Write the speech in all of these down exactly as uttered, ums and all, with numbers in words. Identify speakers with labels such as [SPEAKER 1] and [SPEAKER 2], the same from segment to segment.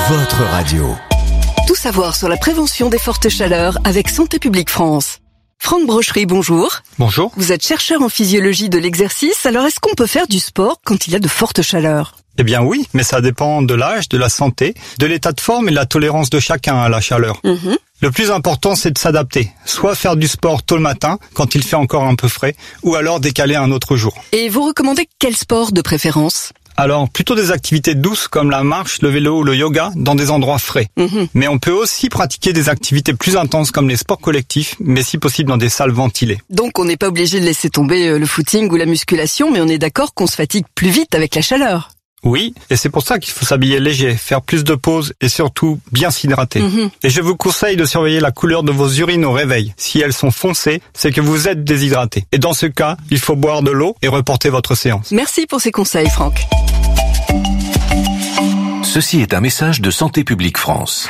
[SPEAKER 1] votre radio.
[SPEAKER 2] Tout savoir sur la prévention des fortes chaleurs avec Santé publique France. Franck Brochery, bonjour.
[SPEAKER 3] Bonjour.
[SPEAKER 2] Vous êtes chercheur en physiologie de l'exercice, alors est-ce qu'on peut faire du sport quand il y a de fortes chaleurs ?
[SPEAKER 3] Eh bien oui, mais ça dépend de l'âge, de la santé, de l'état de forme et de la tolérance de chacun à la chaleur.
[SPEAKER 2] Mmh.
[SPEAKER 3] Le plus important, c'est de s'adapter. Soit faire du sport tôt le matin, quand il fait encore un peu frais, ou alors décaler un autre jour.
[SPEAKER 2] Et vous recommandez quel sport de préférence ?
[SPEAKER 3] Alors, plutôt des activités douces comme la marche, le vélo ou le yoga dans des endroits frais.
[SPEAKER 2] Mmh.
[SPEAKER 3] Mais on peut aussi pratiquer des activités plus intenses comme les sports collectifs, mais si possible dans des salles ventilées.
[SPEAKER 2] Donc on n'est pas obligé de laisser tomber le footing ou la musculation, mais on est d'accord qu'on se fatigue plus vite avec la chaleur.
[SPEAKER 3] Oui, et c'est pour ça qu'il faut s'habiller léger, faire plus de pauses et surtout bien s'hydrater.
[SPEAKER 2] Mmh.
[SPEAKER 3] Et je vous conseille de surveiller la couleur de vos urines au réveil. Si elles sont foncées, c'est que vous êtes déshydraté. Et dans ce cas, il faut boire de l'eau et reporter votre séance.
[SPEAKER 2] Merci pour ces conseils, Franck.
[SPEAKER 1] Ceci est un message de Santé publique France.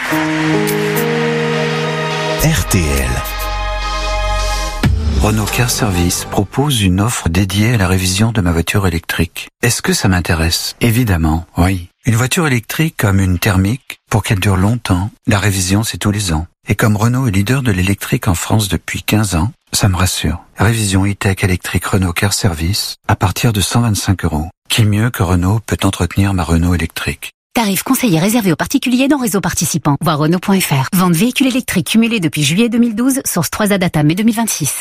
[SPEAKER 1] R T L.
[SPEAKER 4] Renault Car Service propose une offre dédiée à la révision de ma voiture électrique. Est-ce que ça m'intéresse ? Évidemment, oui. Une voiture électrique comme une thermique, pour qu'elle dure longtemps, la révision c'est tous les ans. Et comme Renault est leader de l'électrique en France depuis quinze ans, ça me rassure. Révision e-tech électrique Renault Car Service à partir de cent vingt-cinq euros. Qui mieux que Renault peut entretenir ma Renault électrique ?
[SPEAKER 5] Tarif conseillé réservé aux particuliers dans réseau participant. Voir Renault point F R. Vente véhicules électriques cumulés depuis juillet deux mille douze, source trois A Data mai deux mille vingt-six.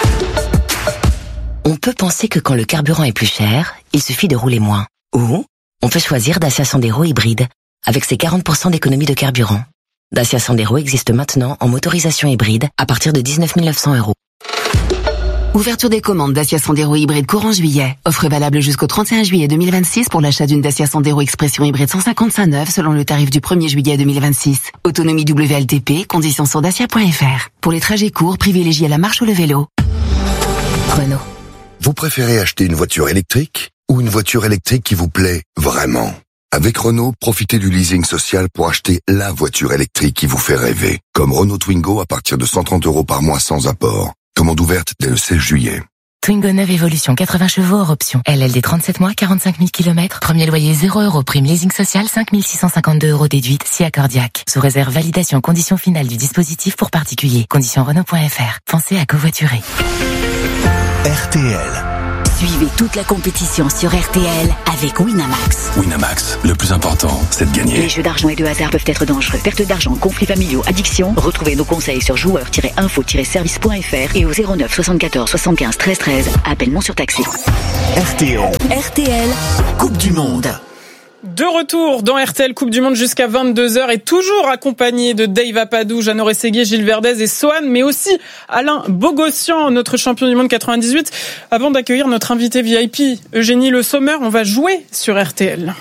[SPEAKER 6] On peut penser que quand le carburant est plus cher, il suffit de rouler moins. Ou on peut choisir Dacia Sandero hybride, avec ses quarante pour cent d'économie de carburant. Dacia Sandero existe maintenant en motorisation hybride à partir de dix-neuf mille neuf cents euros.
[SPEAKER 7] Ouverture des commandes Dacia Sandero hybride courant juillet. Offre valable jusqu'au trente et un juillet deux mille vingt-six pour l'achat d'une Dacia Sandero Expression hybride cent cinquante-cinq neuf selon le tarif du premier juillet deux mille vingt-six. Autonomie W L T P, conditions sur dacia point F R. Pour les trajets courts, privilégiez la marche ou le vélo.
[SPEAKER 6] Renault.
[SPEAKER 8] Vous préférez acheter une voiture électrique ou une voiture électrique qui vous plaît vraiment ? Avec Renault, profitez du leasing social pour acheter la voiture électrique qui vous fait rêver. Comme Renault Twingo à partir de cent trente euros par mois sans apport. Commande ouverte dès le seize juillet.
[SPEAKER 6] Twingo neuve Evolution, quatre-vingts chevaux hors option. L L D trente-sept mois, quarante-cinq mille kilomètres. Premier loyer zéro euros. Prime leasing social, cinq mille six cent cinquante-deux euros déduite, si accordiaque. Sous réserve validation conditions finales du dispositif pour particuliers. Conditions Renault point F R. Pensez à covoiturer.
[SPEAKER 1] R T L.
[SPEAKER 5] Suivez toute la compétition sur R T L avec Winamax.
[SPEAKER 1] Winamax, le plus important, c'est de gagner.
[SPEAKER 9] Les jeux d'argent et de hasard peuvent être dangereux. Perte d'argent, conflits familiaux, addiction. Retrouvez nos conseils sur joueurs tiret info tiret service point F R et au zéro neuf soixante-quatorze soixante-quinze treize treize. Appel non surtaxé.
[SPEAKER 1] R T L.
[SPEAKER 5] R T L,
[SPEAKER 1] Coupe du Monde.
[SPEAKER 10] De retour dans R T L Coupe du Monde jusqu'à vingt-deux heures et toujours accompagné de Dave Apadou, Jeannot Rességuier, Gilles Verdez et Sohan, mais aussi Alain Bogossian, notre champion du monde quatre-vingt-dix-huit. Avant d'accueillir notre invité V I P, Eugénie Le Sommer, on va jouer sur R T L.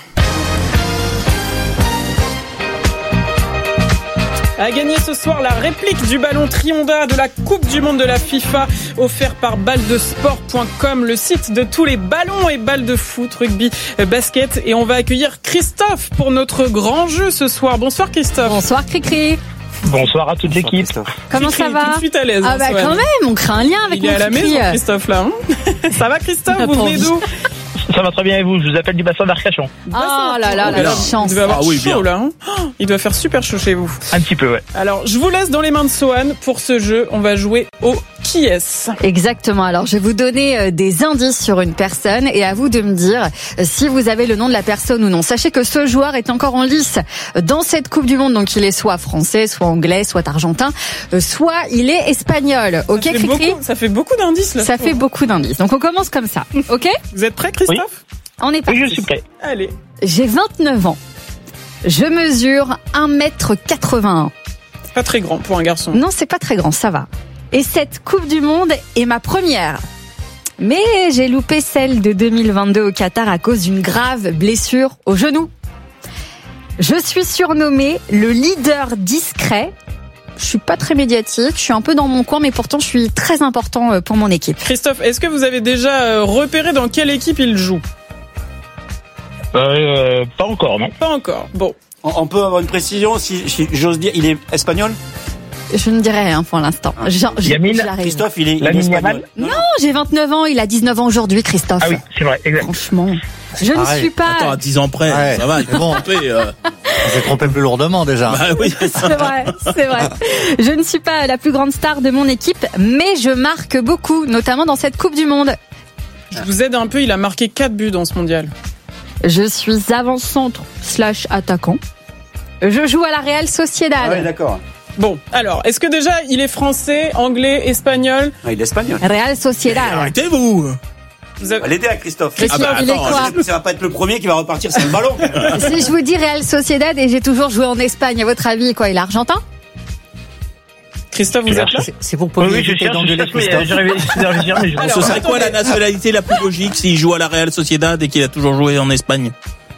[SPEAKER 10] À gagner ce soir la réplique du ballon Trionda de la Coupe du Monde de la FIFA, offert par balle de sport point com, le site de tous les ballons et balles de foot, rugby, basket. Et on va accueillir Christophe pour notre grand jeu ce soir. Bonsoir Christophe.
[SPEAKER 11] Bonsoir Cricri.
[SPEAKER 12] Bonsoir à toute l'équipe.
[SPEAKER 11] Comment
[SPEAKER 10] Cricri,
[SPEAKER 11] ça va?
[SPEAKER 10] Tout de suite à l'aise.
[SPEAKER 11] Ah bah
[SPEAKER 10] hein,
[SPEAKER 11] quand même, on crée un lien avec
[SPEAKER 10] Il
[SPEAKER 11] mon
[SPEAKER 10] est à la
[SPEAKER 11] Cricri.
[SPEAKER 10] maison Christophe là. Hein ça va Christophe? Vous venez d'où?
[SPEAKER 12] Ça va très bien et vous? Je vous appelle du bassin d'Arcachon.
[SPEAKER 11] Ah là là, la chance.
[SPEAKER 10] Il doit avoir
[SPEAKER 12] ah oui,
[SPEAKER 10] chaud
[SPEAKER 12] bien.
[SPEAKER 10] là. Hein il doit faire super chaud chez vous.
[SPEAKER 12] Un petit peu, ouais.
[SPEAKER 10] Alors, je vous laisse dans les mains de Sohan pour ce jeu. On va jouer au qui est-ce.
[SPEAKER 11] Exactement. Alors, je vais vous donner euh, des indices sur une personne et à vous de me dire euh, si vous avez le nom de la personne ou non. Sachez que ce joueur est encore en lice dans cette Coupe du Monde. Donc, il est soit français, soit anglais, soit argentin, euh, soit il est espagnol. Ok,
[SPEAKER 10] ça fait
[SPEAKER 11] Cricri?
[SPEAKER 10] beaucoup, Ça fait beaucoup d'indices là.
[SPEAKER 11] Ça fait beaucoup d'indices. Donc, on commence comme ça. Ok?
[SPEAKER 10] Vous êtes prêts, Christophe?
[SPEAKER 12] Oui.
[SPEAKER 11] On est parti.
[SPEAKER 12] Oui, je suis prêt.
[SPEAKER 10] Allez.
[SPEAKER 11] J'ai vingt-neuf ans. Je mesure un mètre quatre-vingt-un.
[SPEAKER 10] Pas très grand pour un garçon.
[SPEAKER 11] Non, c'est pas très grand, ça va. Et cette Coupe du Monde est ma première. Mais j'ai loupé celle de deux mille vingt-deux au Qatar à cause d'une grave blessure au genou. Je suis surnommé le leader discret. Je suis pas très médiatique, je suis un peu dans mon coin, mais pourtant je suis très important pour mon équipe.
[SPEAKER 10] Christophe, est-ce que vous avez déjà repéré dans quelle équipe il joue?
[SPEAKER 12] Euh, pas encore, non.
[SPEAKER 10] Pas encore. Bon.
[SPEAKER 13] On, on peut avoir une précision, si, si j'ose dire, il est espagnol?
[SPEAKER 11] Je ne dirai rien pour l'instant. Je, je,
[SPEAKER 12] Yamine,
[SPEAKER 13] Christophe, il est, il est
[SPEAKER 12] Lamine
[SPEAKER 13] espagnol.
[SPEAKER 12] Yamal.
[SPEAKER 11] Non, j'ai vingt-neuf ans, il a dix-neuf ans aujourd'hui, Christophe.
[SPEAKER 12] Ah oui, c'est vrai, exact.
[SPEAKER 11] Franchement, je
[SPEAKER 14] pareil.
[SPEAKER 11] ne suis pas...
[SPEAKER 14] Attends, à dix ans près,
[SPEAKER 15] Ouais.
[SPEAKER 14] ça va, il peut
[SPEAKER 15] Bon.
[SPEAKER 14] tromper. Euh...
[SPEAKER 15] On s'est trompé plus lourdement déjà.
[SPEAKER 14] Bah oui,
[SPEAKER 11] C'est vrai, c'est vrai. Je ne suis pas la plus grande star de mon équipe, mais je marque beaucoup, notamment dans cette Coupe du Monde.
[SPEAKER 10] Je vous aide un peu, il a marqué quatre buts dans ce mondial.
[SPEAKER 11] Je suis avant-centre slash attaquant. Je joue à la Real Sociedad.
[SPEAKER 13] Ah ouais, d'accord.
[SPEAKER 10] Bon, alors, est-ce que déjà il est français, anglais, espagnol?
[SPEAKER 13] Ah, il est espagnol.
[SPEAKER 11] Real Sociedad.
[SPEAKER 14] Arrêtez-vous.
[SPEAKER 10] Vous avez...
[SPEAKER 13] On va l'aider à Christophe.
[SPEAKER 11] Christophe,
[SPEAKER 14] Ah bah,
[SPEAKER 11] il est
[SPEAKER 14] attends,
[SPEAKER 11] quoi
[SPEAKER 13] J'espère que ça va pas être le premier qui va repartir sur le ballon.
[SPEAKER 11] Si je vous dis Real Sociedad et j'ai toujours joué en Espagne, à votre avis, quoi, il est argentin?
[SPEAKER 10] Christophe, vous êtes là?
[SPEAKER 15] C'est- C'est pour pas
[SPEAKER 12] Oui,
[SPEAKER 15] lui
[SPEAKER 12] oui, je
[SPEAKER 15] éviter
[SPEAKER 12] cherche, je
[SPEAKER 15] d'engueuler
[SPEAKER 12] cherche, mais
[SPEAKER 15] Christophe.
[SPEAKER 12] j'arrive à dire, mais je
[SPEAKER 10] Alors,
[SPEAKER 14] Ce serait quoi
[SPEAKER 10] attendez.
[SPEAKER 14] la nationalité la plus logique s'il joue à la Real Sociedad et qu'il a toujours joué en Espagne?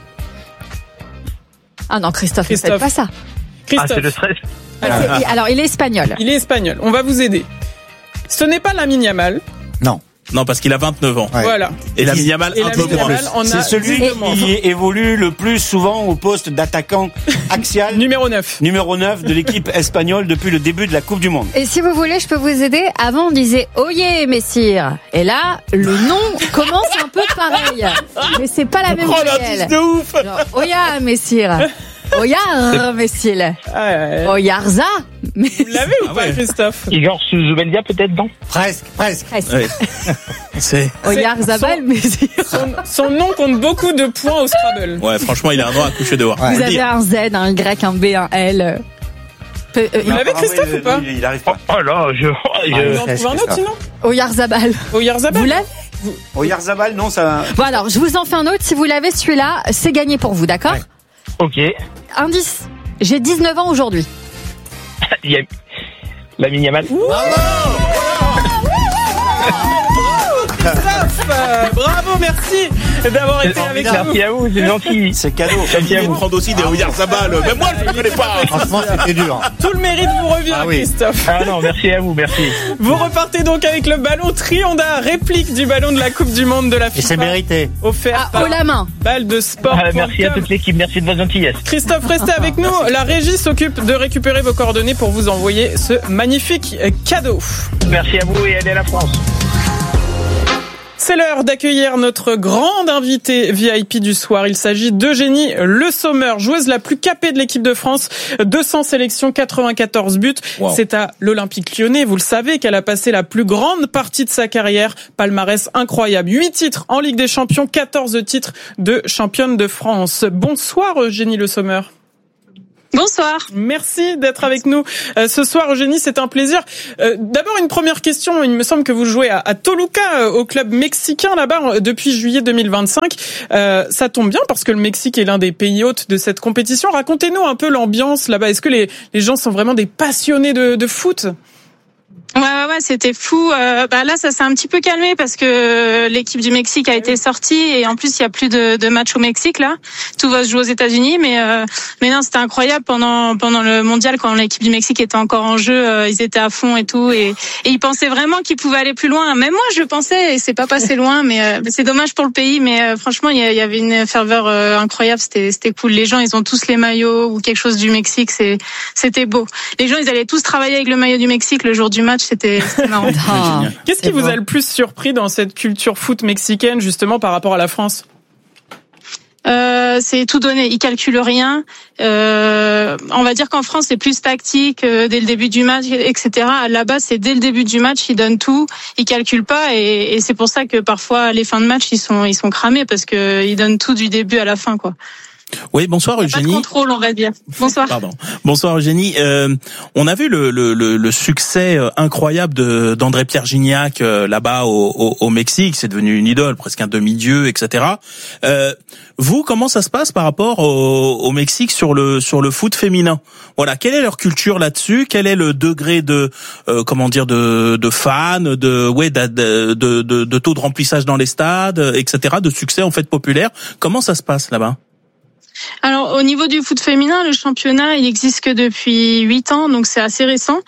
[SPEAKER 11] Ah non, Christophe, ne
[SPEAKER 10] Christophe.
[SPEAKER 11] faites pas ça.
[SPEAKER 12] Ah,
[SPEAKER 10] Christophe,
[SPEAKER 12] c'est le stress.
[SPEAKER 10] alors,
[SPEAKER 11] C'est- Alors, il est espagnol.
[SPEAKER 10] il est espagnol, on va vous aider. Ce n'est pas Lamine Yamal,
[SPEAKER 15] Non.
[SPEAKER 14] Non, parce qu'il a vingt-neuf ans.
[SPEAKER 15] Ouais.
[SPEAKER 10] voilà.
[SPEAKER 14] Et la Yamal
[SPEAKER 10] Et
[SPEAKER 14] un peu
[SPEAKER 10] Lamine
[SPEAKER 14] moins.
[SPEAKER 10] Yamal en a
[SPEAKER 13] C'est celui
[SPEAKER 10] visiblement.
[SPEAKER 13] qui évolue le plus souvent au poste d'attaquant axial
[SPEAKER 10] Numéro neuf.
[SPEAKER 13] numéro neuf de l'équipe espagnole depuis le début de la Coupe du Monde.
[SPEAKER 11] Et si vous voulez, je peux vous aider. Avant, on disait Oye, Messire. Et là, le nom commence un peu pareil. Mais c'est pas la même
[SPEAKER 14] Oh
[SPEAKER 11] voyelle.
[SPEAKER 14] l'indice de ouf.
[SPEAKER 11] Genre, Oya, Messire. Oya, Messire.
[SPEAKER 10] Ah, ouais.
[SPEAKER 11] Oyarza. Mais
[SPEAKER 10] Vous l'avez ou
[SPEAKER 14] Ah
[SPEAKER 10] pas,
[SPEAKER 14] ouais.
[SPEAKER 10] Christophe?
[SPEAKER 12] Igor Zubeldia, peut-être, non?
[SPEAKER 15] Presque, presque.
[SPEAKER 11] presque.
[SPEAKER 14] Ouais. C'est.
[SPEAKER 11] Oyarzabal, Messire.
[SPEAKER 10] Son, son nom compte beaucoup de points au Scrabble.
[SPEAKER 14] Ouais, franchement, il a un droit à coucher dehors.
[SPEAKER 15] Ouais.
[SPEAKER 11] Vous
[SPEAKER 14] Faut le
[SPEAKER 11] avez
[SPEAKER 14] dire.
[SPEAKER 11] un Z, un Y, un B, un L. Peu- euh,
[SPEAKER 10] Vous l'avez, Christophe,
[SPEAKER 13] Ah,
[SPEAKER 10] ou pas?
[SPEAKER 13] il, il arrive pas.
[SPEAKER 12] Oh là, je,
[SPEAKER 10] Vous
[SPEAKER 12] je,
[SPEAKER 10] en
[SPEAKER 15] Presque,
[SPEAKER 10] trouvez un autre,
[SPEAKER 15] ça.
[SPEAKER 10] sinon?
[SPEAKER 11] Oyarzabal.
[SPEAKER 10] Oyarzabal?
[SPEAKER 11] Vous l'avez?
[SPEAKER 13] Oyarzabal, non, ça.
[SPEAKER 11] Bon alors, je vous en fais un autre. Si vous l'avez celui-là, c'est gagné pour vous, d'accord?
[SPEAKER 15] Ouais.
[SPEAKER 12] ok.
[SPEAKER 11] Indice. J'ai dix-neuf ans aujourd'hui.
[SPEAKER 12] Il y a Lamine Yamal.
[SPEAKER 10] Christophe, euh, bravo, merci d'avoir été avec nous.
[SPEAKER 12] Merci à vous, c'est gentil.
[SPEAKER 13] C'est cadeau.
[SPEAKER 12] Merci à
[SPEAKER 14] Il
[SPEAKER 12] vous.
[SPEAKER 14] prend aussi des Oyarzabal. Même moi, je ne connais pas.
[SPEAKER 15] Franchement, c'était dur.
[SPEAKER 10] Tout le mérite vous revient,
[SPEAKER 15] Ah oui.
[SPEAKER 10] Christophe.
[SPEAKER 12] Ah non, merci à vous, merci.
[SPEAKER 10] Vous repartez donc avec le ballon Trionda, réplique du ballon de la Coupe du Monde de la
[SPEAKER 15] Et
[SPEAKER 10] FIFA.
[SPEAKER 15] c'est mérité.
[SPEAKER 10] Offert
[SPEAKER 11] Ah,
[SPEAKER 10] par
[SPEAKER 11] haut la main.
[SPEAKER 10] balle de sport.
[SPEAKER 12] Ah, merci à toute l'équipe, merci de votre gentillesse.
[SPEAKER 10] Christophe, restez avec nous. La régie s'occupe de récupérer vos coordonnées pour vous envoyer ce magnifique cadeau.
[SPEAKER 12] Merci à vous et allez à la France.
[SPEAKER 10] C'est l'heure d'accueillir notre grande invitée V I P du soir. Il s'agit d'Eugénie Le Sommer, joueuse la plus capée de l'équipe de France. deux cents sélections, quatre-vingt-quatorze buts.
[SPEAKER 14] Wow.
[SPEAKER 10] C'est à l'Olympique Lyonnais, vous le savez, qu'elle a passé la plus grande partie de sa carrière. Palmarès incroyable. huit titres en Ligue des Champions, quatorze titres de championne de France. Bonsoir Eugénie Le Sommer.
[SPEAKER 16] Bonsoir.
[SPEAKER 10] Merci d'être avec nous euh, ce soir, Eugénie, c'est un plaisir. Euh, d'abord, une première question. Il me semble que vous jouez à, à Toluca, euh, au club mexicain là-bas, euh, depuis juillet deux mille vingt-cinq. Euh, ça tombe bien parce que le Mexique est l'un des pays hôtes de cette compétition. Racontez-nous un peu l'ambiance là-bas. Est-ce que les, les gens sont vraiment des passionnés de, de foot ?
[SPEAKER 16] Ouais, ouais, ouais, c'était fou. Euh, bah là, ça s'est un petit peu calmé parce que l'équipe du Mexique a été sortie et en plus, il y a plus de, de matchs au Mexique là. Tout va se jouer aux États-Unis, mais euh, mais non, c'était incroyable pendant pendant le mondial quand l'équipe du Mexique était encore en jeu. Euh, ils étaient à fond et tout et, et ils pensaient vraiment qu'ils pouvaient aller plus loin. Même moi, je le pensais et c'est pas passé loin, mais euh, c'est dommage pour le pays. Mais euh, franchement, il y, y avait une ferveur euh, incroyable. C'était c'était cool. Les gens, ils ont tous les maillots ou quelque chose du Mexique. C'est c'était beau. Les gens, ils allaient tous travailler avec le maillot du Mexique le jour du match. C'était marrant.
[SPEAKER 10] Qu'est-ce qui vous a le plus surpris dans cette culture foot mexicaine, justement, par rapport à la France ?
[SPEAKER 16] Euh, c'est tout donné, ils calculent rien. Euh, on va dire qu'en France c'est plus tactique euh, dès le début du match, et cetera. Là-bas c'est dès le début du match, ils donnent tout, ils calculent pas, et, et c'est pour ça que parfois les fins de match ils sont ils sont cramés parce que ils donnent tout du début à la fin, quoi.
[SPEAKER 14] Oui, bonsoir Eugénie.
[SPEAKER 16] Pas de contrôle, on va dire. Bonsoir.
[SPEAKER 14] Pardon. Bonsoir Eugénie. Euh, on a vu le, le, le, le succès incroyable de d'André Pierre Gignac euh, là-bas au, au, au Mexique. C'est devenu une idole, presque un demi-dieu, et cetera. Euh, vous, comment ça se passe par rapport au, au Mexique sur le sur le foot féminin ? Voilà, quelle est leur culture là-dessus ? Quel est le degré de euh, comment dire de de fans, de ouais de de, de, de, de taux de remplissage dans les stades, et cetera, de succès en fait populaire ? Comment ça se passe là-bas ?
[SPEAKER 16] Alors au niveau du foot féminin, le championnat il existe que depuis huit ans, donc c'est assez récent.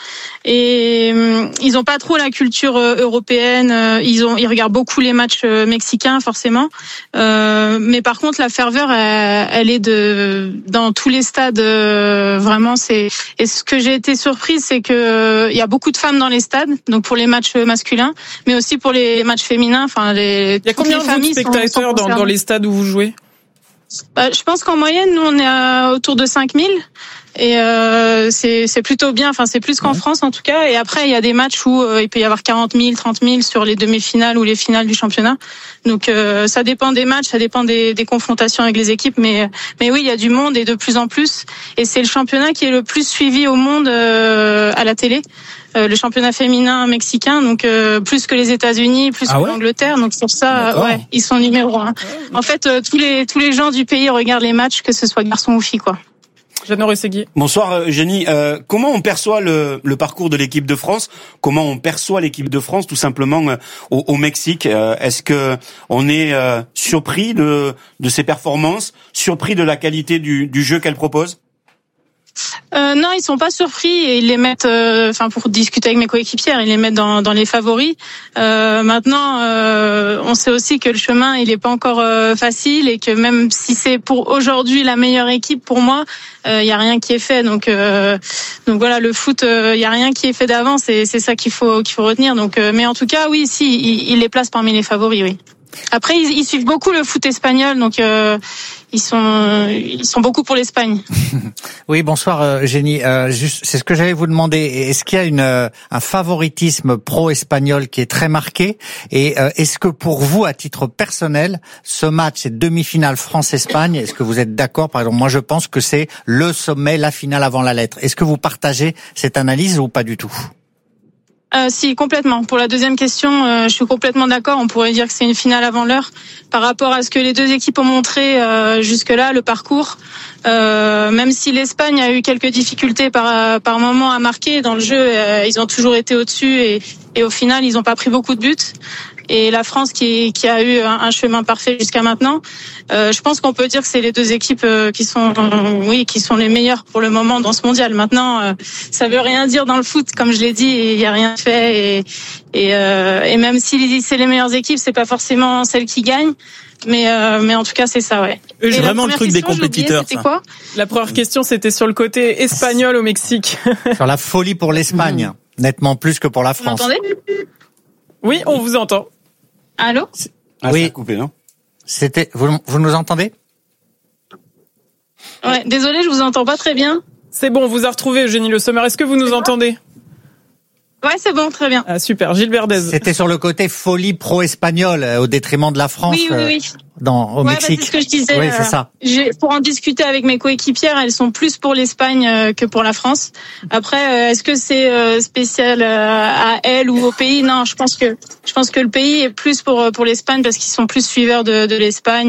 [SPEAKER 16] Et euh, ils ont pas trop la culture euh, européenne. Euh, ils ont, ils regardent beaucoup les matchs euh, mexicains forcément. Euh, mais par contre la ferveur, elle, elle est de dans tous les stades. Euh, vraiment, c'est. Et ce que j'ai été surprise, c'est que euh, il y a beaucoup de femmes dans les stades, donc pour les matchs masculins, mais aussi pour les matchs féminins. Enfin, les.
[SPEAKER 10] Il y a combien de spectateurs dans, dans les stades où vous jouez?
[SPEAKER 16] Bah, je pense qu'en moyenne, nous, on est à autour de cinq mille. Et euh, c'est, c'est plutôt bien. Enfin, c'est plus qu'en ouais. France, en tout cas. Et après, il y a des matchs où euh, il peut y avoir quarante mille, trente mille sur les demi-finales ou les finales du championnat. Donc, euh, ça dépend des matchs, ça dépend des, des confrontations avec les équipes. Mais, mais oui, il y a du monde et de plus en plus. Et c'est le championnat qui est le plus suivi au monde euh, à la télé. Euh, le championnat féminin mexicain, donc euh, plus que les États-Unis, plus ah que ouais l'Angleterre. Donc sur ça, euh, ouais, ils sont numéro un. En fait, euh, tous les tous les gens du pays regardent les matchs, que ce soit garçons ou filles, quoi.
[SPEAKER 10] Jeannot Rességuier.
[SPEAKER 13] Bonsoir Eugénie. Euh, comment on perçoit le, le parcours de l'équipe de France? Comment on perçoit l'équipe de France tout simplement euh, au, au Mexique? euh, Est-ce que on est euh, surpris de de ses performances, surpris de la qualité du, du jeu qu'elle propose?
[SPEAKER 16] Euh, non, ils sont pas surpris et ils les mettent, enfin euh, pour discuter avec mes coéquipières, ils les mettent dans, dans les favoris. Euh, maintenant, euh, on sait aussi que le chemin il est pas encore euh, facile et que même si c'est pour aujourd'hui la meilleure équipe pour moi, il euh, y a rien qui est fait. Donc euh, donc voilà, le foot, il euh, y a rien qui est fait d'avance et c'est ça qu'il faut qu'il faut retenir. Donc, euh, mais en tout cas, oui, si, ils il les placent parmi les favoris, oui. Après, ils, ils suivent beaucoup le foot espagnol, donc euh, ils sont ils sont beaucoup pour l'Espagne.
[SPEAKER 15] Oui, bonsoir euh, Eugénie. Euh, juste, c'est ce que j'allais vous demander. Est-ce qu'il y a une euh, un favoritisme pro-espagnol qui est très marqué? Et euh, est-ce que pour vous, à titre personnel, ce match, cette demi-finale France-Espagne, est-ce que vous êtes d'accord? Par exemple, moi, je pense que c'est le sommet, la finale avant la lettre. Est-ce que vous partagez cette analyse ou pas du tout?
[SPEAKER 16] Euh, si, complètement. Pour la deuxième question, euh, je suis complètement d'accord. On pourrait dire que c'est une finale avant l'heure par rapport à ce que les deux équipes ont montré euh, jusque-là, le parcours. Euh, même si l'Espagne a eu quelques difficultés par par moment à marquer dans le jeu, euh, ils ont toujours été au-dessus et, et au final, ils n'ont pas pris beaucoup de buts. Et la France qui, qui a eu un, un chemin parfait jusqu'à maintenant, euh, je pense qu'on peut dire que c'est les deux équipes euh, qui sont, euh, oui, qui sont les meilleures pour le moment dans ce mondial. Maintenant, euh, ça veut rien dire dans le foot, comme je l'ai dit, il y a rien fait. Et, et, euh, et même si c'est les meilleures équipes, c'est pas forcément celles qui gagnent. Mais euh, mais en tout cas c'est ça, ouais.
[SPEAKER 14] C'est vraiment le truc des compétiteurs.
[SPEAKER 16] Oublié, ça. Quoi
[SPEAKER 10] la première question c'était sur le côté espagnol au Mexique.
[SPEAKER 15] Sur la folie pour l'Espagne, mmh. nettement plus que pour la France.
[SPEAKER 16] Vous m'entendez?
[SPEAKER 10] Oui, on vous entend.
[SPEAKER 16] Allô?
[SPEAKER 13] Ah,
[SPEAKER 15] oui.
[SPEAKER 13] Ça a coupé, non?
[SPEAKER 15] C'était. Vous vous nous entendez?
[SPEAKER 16] Ouais. Désolé, je vous entends pas très bien.
[SPEAKER 10] C'est bon, on vous a retrouvé, Eugénie Le Sommer. Est-ce que vous nous entendez?
[SPEAKER 16] Ouais, c'est bon, très bien.
[SPEAKER 10] Ah, super, Gilles Verdez.
[SPEAKER 15] C'était sur le côté folie pro-espagnole au détriment de la France.
[SPEAKER 16] Oui, oui, oui.
[SPEAKER 15] Dans, au
[SPEAKER 16] ouais,
[SPEAKER 15] Mexique.
[SPEAKER 16] Bah, c'est ce que je disais.
[SPEAKER 15] Oui, c'est ça.
[SPEAKER 16] J'ai, pour en discuter avec mes coéquipières, elles sont plus pour l'Espagne euh, que pour la France. Après, euh, est-ce que c'est euh, spécial euh, à elles ou au pays? Non, je pense que je pense que le pays est plus pour pour l'Espagne parce qu'ils sont plus suiveurs de, de l'Espagne.